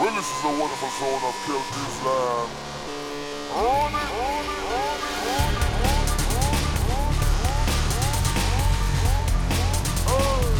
Well, this is a wonderful sound of Kelp Islam. On it!